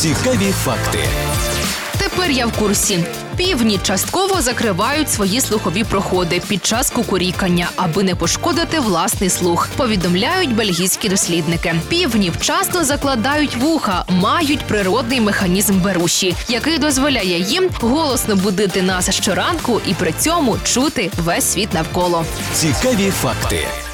Цікаві факти. Тепер я в курсі. Півні частково закривають свої слухові проходи під час кукурікання, аби не пошкодити власний слух, повідомляють бельгійські дослідники. Півні вчасно закладають вуха, мають природний механізм беруші, який дозволяє їм голосно будити нас щоранку і при цьому чути весь світ навколо. Цікаві факти.